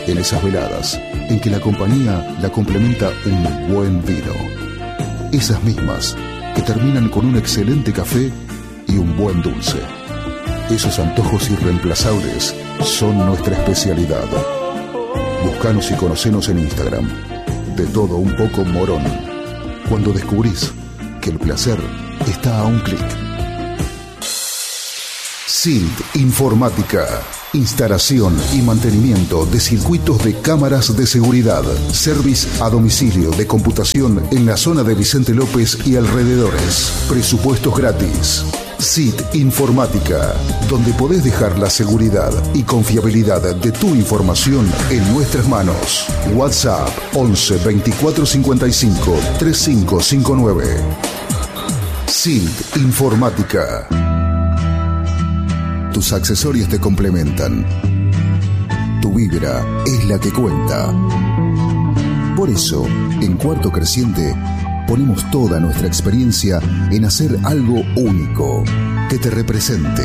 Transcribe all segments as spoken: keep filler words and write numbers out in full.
en esas veladas en que la compañía la complementa un buen vino. Esas mismas que terminan con un excelente café y un buen dulce. Esos antojos irreemplazables son nuestra especialidad. Búscanos y conocenos en Instagram. De todo un poco Morón. Cuando descubrís que el placer está a un clic. S I T Informática. Instalación y mantenimiento de circuitos de cámaras de seguridad. Service a domicilio de computación en la zona de Vicente López y alrededores. Presupuestos gratis. S I T Informática, donde podés dejar la seguridad y confiabilidad de tu información en nuestras manos. WhatsApp once veinticuatro cincuenta y cinco treinta y cinco cincuenta y nueve. S I T Informática. Tus accesorios te complementan. Tu vibra es la que cuenta. Por eso, en Cuarto Creciente, ponemos toda nuestra experiencia en hacer algo único, que te represente,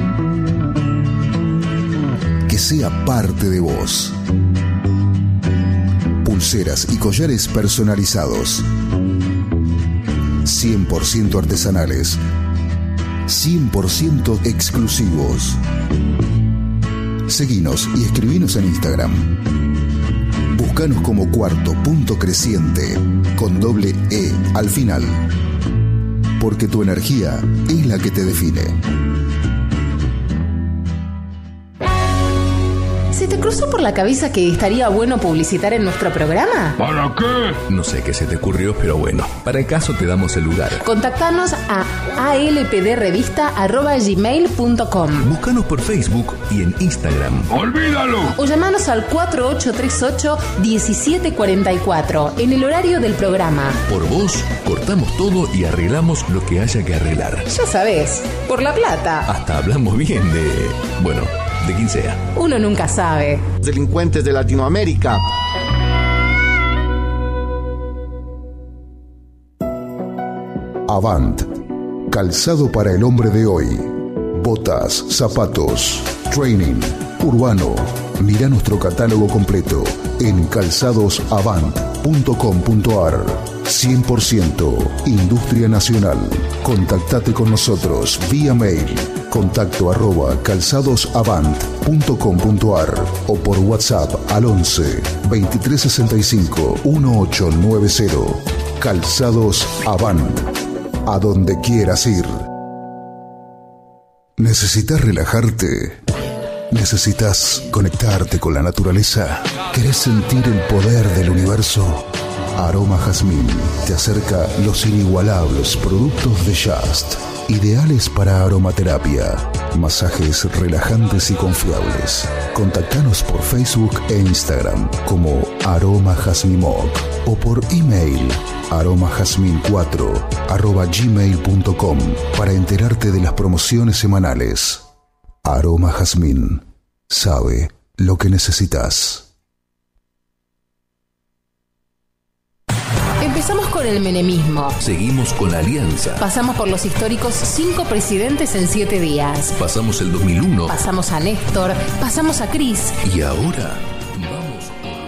que sea parte de vos. Pulseras y collares personalizados, cien por ciento artesanales, cien por ciento exclusivos. Seguinos y escribinos en Instagram. Búscanos como Cuarto Punto Creciente, con doble E al final. Porque tu energía es la que te define. ¿Se te cruzó por la cabeza que estaría bueno publicitar en nuestro programa? ¿Para qué? No sé qué se te ocurrió, pero bueno, para el caso te damos el lugar. Contactanos a alpdrevista arroba gmail punto com. Búscanos por Facebook y en Instagram. ¡Olvídalo! O llamanos al cuatro ocho tres ocho uno siete cuatro cuatro en el horario del programa. Por vos, cortamos todo y arreglamos lo que haya que arreglar. Ya sabés, por la plata. Hasta hablamos bien de... bueno, de quien sea. Uno nunca sabe. Delincuentes de Latinoamérica. Avant. Calzado para el hombre de hoy. Botas, zapatos, training, urbano. Mira nuestro catálogo completo en calzados avant punto com punto ar. cien por ciento Industria Nacional. Contactate con nosotros vía mail. Contacto arroba calzadosavant punto com punto ar o por WhatsApp al once veintitrés sesenta y cinco dieciocho noventa. Calzados Avant. A donde quieras ir. ¿Necesitas relajarte? ¿Necesitas conectarte con la naturaleza? ¿Querés sentir el poder del universo? Aroma Jazmín te acerca los inigualables productos de Just, ideales para aromaterapia, masajes relajantes y confiables. Contactanos por Facebook e Instagram como Aroma Jazmimoc o por email aromajazmin cuatro arroba gmail punto com para enterarte de las promociones semanales. Aroma Jazmín sabe lo que necesitas. Empezamos con el menemismo. Seguimos con la alianza. Pasamos por los históricos cinco presidentes en siete días. Pasamos el dos mil uno. Pasamos a Néstor. Pasamos a Cris. Y ahora vamos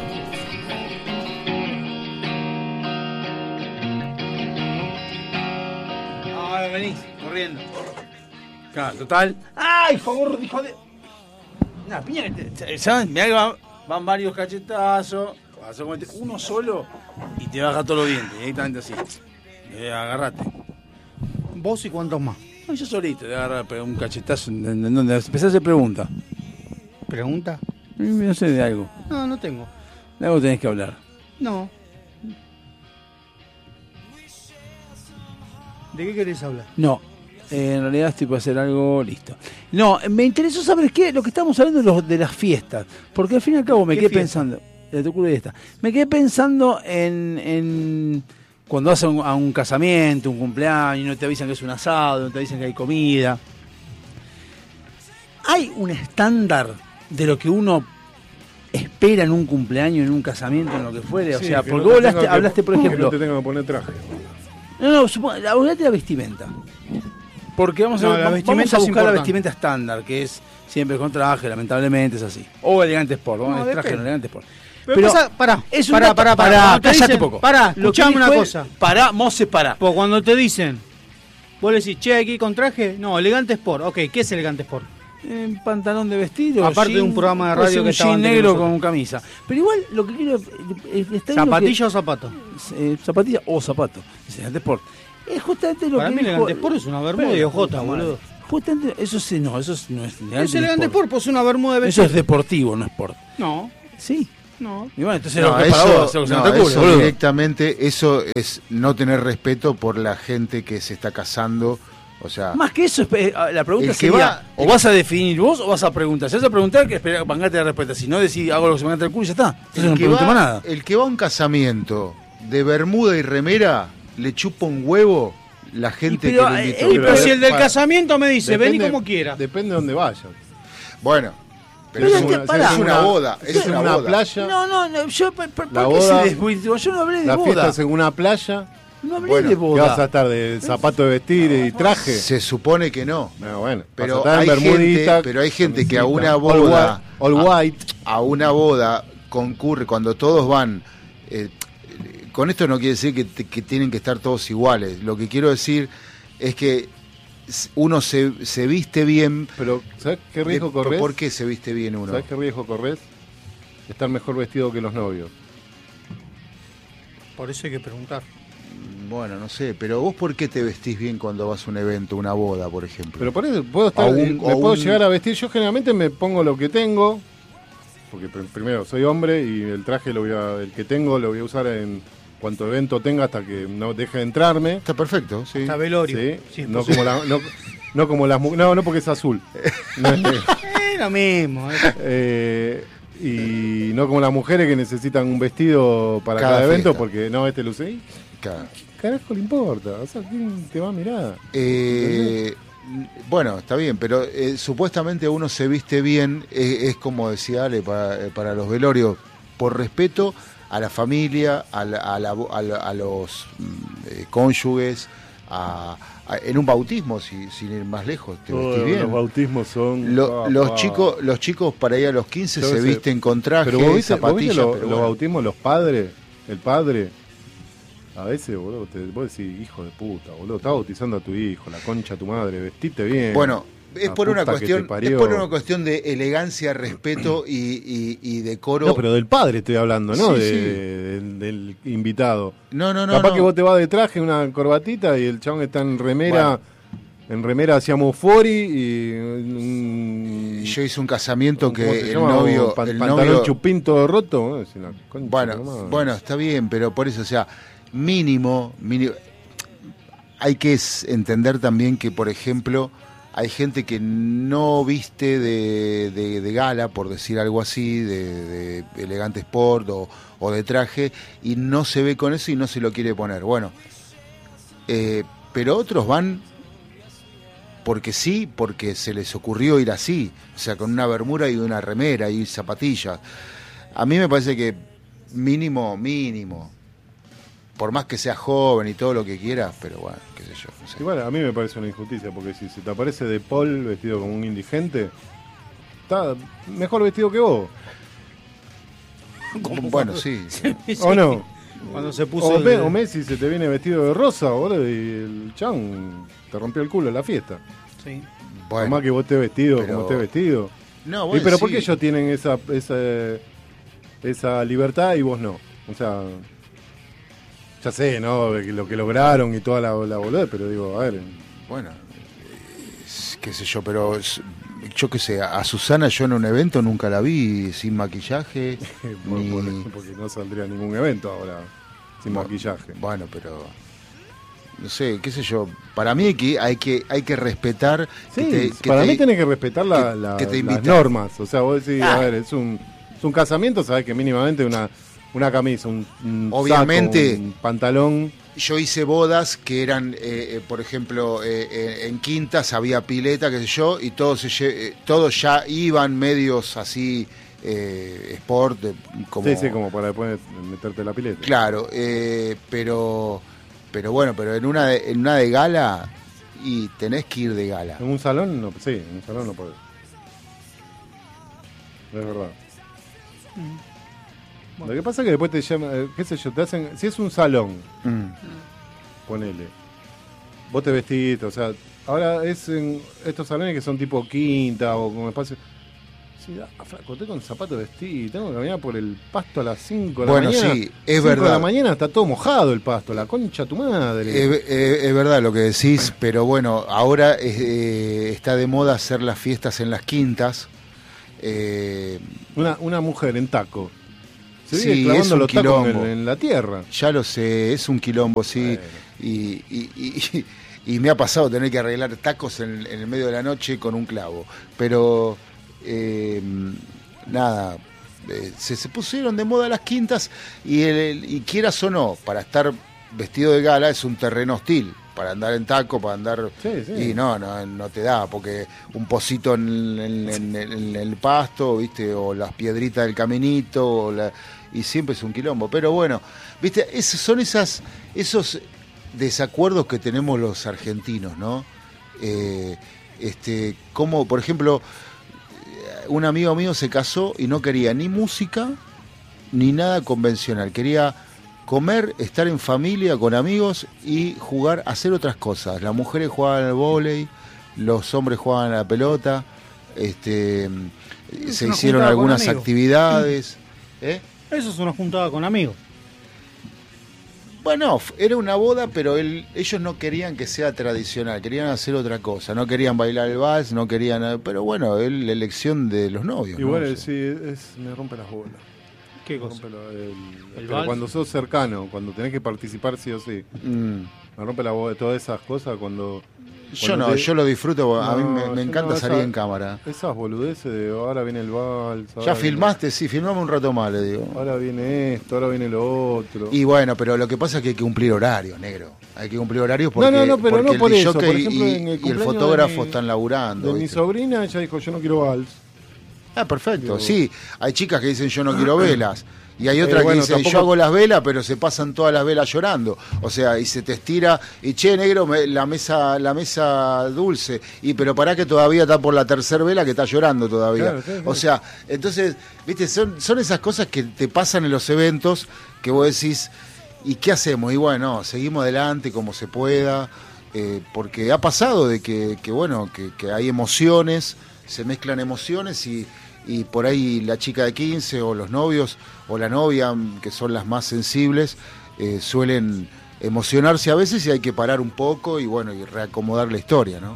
por... Ah, venís, corriendo. Claro, total. ¡Ay, favor, hijo de... Una piña que te... ¿Saben? Mirá que van, van varios cachetazos. Uno solo y te baja todos los dientes, directamente así. Eh, agarrate. ¿Vos y cuántos más? No, yo solito, te agarrar un cachetazo. ¿En, en dónde? Empezás a hacer preguntas. ¿Pregunta? No sé de algo. No, no tengo. De algo tenés que hablar. No. ¿De qué querés hablar? No. Eh, en realidad estoy para hacer algo, listo. No, me interesó saber qué, lo que estamos hablando de, los, de las fiestas. Porque al fin y al cabo me quedé fiesta? pensando. De tu esta. Me quedé pensando en, en cuando vas a un, a un casamiento, un cumpleaños, no te avisan que es un asado, no te avisan que hay comida. ¿Hay un estándar de lo que uno espera en un cumpleaños, en un casamiento, en lo que fuere? Sí, o sea, porque no vos hablaste, que, hablaste, por ejemplo... Que no te tengo que poner traje. No, no, supongo, hablate de la vestimenta. Porque vamos a, No, la vamos vestimenta a es buscar la importante. vestimenta estándar, que es siempre con traje, lamentablemente es así. O elegante sport, vamos No, a traje depende. no elegante sport. Pero pasa- pará, es un pará, dato- pará, pará. pará, Cuando te cállate dicen- un poco. pará, Lo que escuchame una dijo él- cosa. Pará, Mose, pará. Pues cuando te dicen, vos le decís, che, aquí con traje, no, elegante sport. Ok, ¿qué es elegante sport? En pantalón de vestir o Aparte de jean, un programa de puede radio ser que un estaba jean antes que negro nosotros. con camisa. Pero igual lo que quiero eh, está bien lo ¿Zapatilla o zapato? que- eh, zapatilla o zapato. Es elegante sport. Es justamente lo Para que mí dijo- elegante sport es una bermuda Pero, y ojota, puta madre. boludo. Justamente eso sí, no, eso no es elegante. Es elegante sport. sport, pues es una bermuda de Eso vestir. es deportivo, no sport. No, Sí. no. Y bueno, entonces No, lo que es para eso, vos, eso se no, no te ocurre, eso boludo. directamente, eso es no tener respeto por la gente que se está casando. O sea, Más que eso, eh, la pregunta El que sería, va- o vas a definir vos o vas a preguntar. Si vas a preguntar, que espera, bancate la respuesta. Si no decís, hago lo que se me canta el culo y ya está. Entonces no el que, pregunto va, más nada. el que va a un casamiento de bermuda y remera, le chupa un huevo la gente Y pero, que lo eh, invitó. eh, Y pero si el del para- casamiento me dice, Depende- vení como quiera. Depende de dónde vayas. Bueno, pero, Pero es, es que, una, pará. es una boda, es Es en una, una boda. playa. No, no, no, yo, ¿por, por La qué boda- se desvirtuó? Yo no hablé de La fiesta boda. es en una playa. No hablé Bueno, de ¿Qué boda. vas a estar de zapato de vestir y traje? Se supone que no. No, bueno, Pero vas a estar hay, en bermudita, gente, pero hay gente que a una camisita, boda, all white, all a- white. a una boda concurre cuando todos van. eh, con esto no quiere decir que, te- que tienen que estar todos iguales. Lo que quiero decir es que s- uno se, se viste bien. Pero ¿sabes qué riesgo de- corres? ¿Por qué se viste bien uno? ¿Sabes qué riesgo corres? Estar mejor vestido que los novios. Por eso hay que preguntar. Bueno, no sé, pero vos ¿por qué te vestís bien cuando vas a un evento, una boda, por ejemplo? Pero por eso puedo estar, O un- eh, me o puedo un- llegar a vestir. Yo generalmente me pongo lo que tengo, porque pr- primero soy hombre y el traje lo voy a, el que tengo lo voy a usar en cuanto evento tenga hasta que no deje de entrarme. Está perfecto, sí. Está velorio. Sí, Sí, es no, posible. como la, no, no como las mu- no, no porque es azul. No es negro. Es lo mismo. eh. Eh, y no como las mujeres que necesitan un vestido para Cada cada, evento fiesta. porque no, este lo usé. Claro. ¿Qué carajo le importa? O sea, ¿quién te va a mirar? Eh, bueno, está bien, pero eh, supuestamente uno se viste bien, eh, es como decía Ale, para, eh, para los velorios, por respeto a la familia, a, la- a, la- a la- a los mm, eh, cónyuges, a, a- en un bautismo, si, sin ir más lejos, te vestís Oh, bien. Los bautismos son... Lo- ah, los ah. chicos los chicos para ir a los quince Entonces, se visten con traje, Pero vos viste, vos zapatillas, viste lo- pero los bueno. bautismos, los padres, el padre, a veces, boludo, te, vos decís, hijo de puta, boludo, estás bautizando a tu hijo, la concha de tu madre, vestite bien. Bueno, es La por una puta que te cuestión, es parió. por una cuestión de elegancia, respeto y, y, y decoro. No, pero del padre estoy hablando, ¿no? Sí, De- sí. del, del invitado. No, no, no. Capaz no. que vos te vas de traje, una corbatita y el chabón está en remera, en remera hacíamos Fori y un- Yo hice un casamiento ¿cómo se que el llama? novio, Pan- el pantalón novio chupín todo roto. ¿no? Es la concha bueno, de la madre. bueno, está bien, pero por eso, o sea, mínimo, mínimo hay que es- entender también que, por ejemplo, hay gente que no viste de, de- de gala, por decir algo así, de, de elegante sport o, o de traje, y no se ve con eso y no se lo quiere poner. Bueno, eh, pero otros van porque sí, porque se les ocurrió ir así, o sea, con una bermuda y una remera y zapatillas. A mí me parece que mínimo, mínimo, por más que sea joven y todo lo que quieras, pero bueno, qué sé yo. No sé. Igual a mí me parece una injusticia, porque si se te aparece de Paul vestido como un indigente, está mejor vestido que vos. Bueno, sí. ¿O no? Cuando se puso O, el- Me- o Messi se te viene vestido de rosa, boludo, y el chan te rompió el culo en la fiesta. Sí. Por Bueno, más que vos estés vestido pero- como estés vestido. no, ¿Y bueno, pero por sí. qué ellos tienen esa, esa, esa libertad y vos no? O sea, ya sé, ¿no? De que lo que lograron y toda la, la boludez, pero digo, a ver, Bueno, es- qué sé yo, pero es- yo qué sé, a Susana yo en un evento nunca la vi sin maquillaje. por- ni- por- porque no saldría ningún evento ahora sin Bueno, maquillaje. Bueno, pero no sé, qué sé yo. Para mí hay que hay que hay que respetar. Sí, que te- que para te- mí tenés que respetar la- que- la- que te las invita. normas. O sea, vos decís, Ah. a ver, es un, es un casamiento, sabés que mínimamente una, una camisa, un, un Obviamente. saco, un pantalón. Yo hice bodas que eran, eh, eh, por ejemplo, eh, eh, en quintas había pileta, qué sé yo, y todos se lle- eh, todos ya iban medios así eh, sport, de- como Sí, sí, como para después meterte la pileta. claro, eh, pero pero bueno, pero en una de, en una de gala y tenés que ir de gala. En un salón, no, sí, en un salón no podés. Es verdad. Mm. Bueno. Lo que pasa es que después te llaman, qué sé yo, te hacen, si es un salón, mm. ponele, vos te vestís, o sea, ahora es en estos salones que son tipo quinta o como espacio. Sí, ah, flaco, estoy con zapatos vestidos, tengo que caminar por el pasto a las cinco de la bueno, mañana. Bueno, sí, es cinco verdad. de la mañana está todo mojado el pasto, la concha tu madre. Es, es, es verdad lo que decís, pero bueno, ahora eh, está de moda hacer las fiestas en las quintas. Eh, una, una mujer en taco. Se sí, vive clavando los tacos en, en la tierra. Ya lo sé, es un quilombo, sí. Bueno. Y, y, y, y me ha pasado tener que arreglar tacos en, en el medio de la noche con un clavo. Pero... Eh, nada, eh, se, se pusieron de moda las quintas y, el, y quieras o no, para estar vestido de gala es un terreno hostil, para andar en taco, para andar sí, sí. y no, no, no te da, porque un pocito en, en, en, en, en el pasto, viste, o las piedritas del caminito, o la, y siempre es un quilombo. Pero bueno, viste, esos son esas, esos desacuerdos que tenemos los argentinos, ¿no? Eh, este, como por ejemplo, un amigo mío se casó y no quería ni música ni nada convencional. Quería comer, estar en familia, con amigos y jugar, hacer otras cosas. Las mujeres jugaban al vóley, los hombres jugaban a la pelota, este, se hicieron algunas actividades. ¿Eh? Eso es una juntada con amigos. Bueno, era una boda, pero él, ellos no querían que sea tradicional, querían hacer otra cosa, no querían bailar el vals, no querían... Pero bueno, es la elección de los novios. Igual, ¿no? sí, es, me rompe las bolas. ¿Qué cosa? Lo, el, ¿El pero vals? Cuando sos cercano, cuando tenés que participar sí o sí. Mm. Me rompe la bola, todas esas cosas cuando... Yo no, te... yo lo disfruto, no, a mí me, me encanta no, salir esa, en cámara. Esas boludeces de ahora viene el vals. Ya filmaste, viene... sí, filmame un rato más, le digo. Ahora viene esto, ahora viene lo otro. Y bueno, pero lo que pasa es que hay que cumplir horarios, negro. Hay que cumplir horarios porque, no, no, no, pero porque no por el eso. Por y, ejemplo, en el y el fotógrafo de mi, están laburando. De mi sobrina, ella dijo, yo no quiero vals. Ah, perfecto, digo, sí. Hay chicas que dicen, yo no quiero velas. Y hay otras eh, bueno, que dicen, tampoco... yo hago las velas, pero se pasan todas las velas llorando. O sea, y se te estira, y che, negro, me, la mesa la mesa dulce. Y pero pará que todavía está por la tercera vela que está llorando todavía. Claro, sí, sí. O sea, entonces, viste, son, son esas cosas que te pasan en los eventos que vos decís, ¿y qué hacemos? Y bueno, seguimos adelante como se pueda, eh, porque ha pasado de que, que bueno, que, que hay emociones, se mezclan emociones y... y por ahí la chica de quince o los novios o la novia, que son las más sensibles, eh, suelen emocionarse a veces y hay que parar un poco y bueno, y reacomodar la historia, ¿no?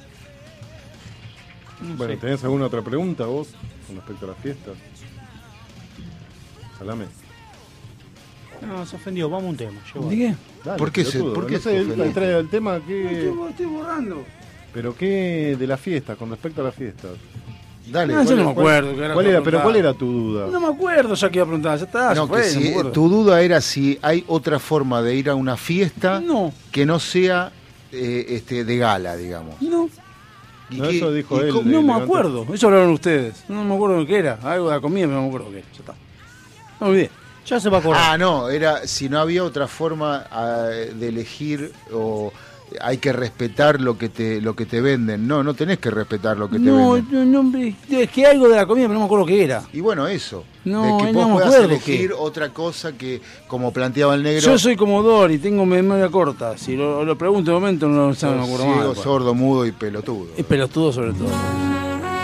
no bueno, sé. ¿Tenés alguna otra pregunta vos con respecto a las fiestas? Salame. No, se ofendió, vamos a un tema. ¿De qué? Dale, ¿Por qué se, ¿por qué no sé, él trae el tema que... No, estoy, estoy borrando. ¿Pero qué de las fiestas, con respecto a las fiestas? Dale, no, yo no me acuerdo. ¿Cuál, cuál era, pero ¿cuál era tu duda? No me acuerdo, ya que iba a preguntar, ya está. No, fue, que si, no tu duda era si hay otra forma de ir a una fiesta no. que no sea eh, este, de gala, digamos. No. ¿Y no, qué, eso dijo y él. No me acuerdo, eso hablaron ustedes. No me acuerdo qué era, algo de la comida, pero no me acuerdo qué era. Ya está. No me olvidé. Ya se va a acordar. Ah, no, era si no había otra forma uh, de elegir o hay que respetar lo que te lo que te venden. No, no tenés que respetar lo que te no, venden. No, no, es que algo de la comida, pero no me acuerdo qué era. Y bueno, eso. No, de que no vos me puedas acuerdo elegir qué. otra cosa que, como planteaba el negro... Yo soy como Dory, tengo memoria corta. Si lo, lo pregunto de momento, no, no me acuerdo ciego, más. sordo, mudo y pelotudo. Y pelotudo sobre todo.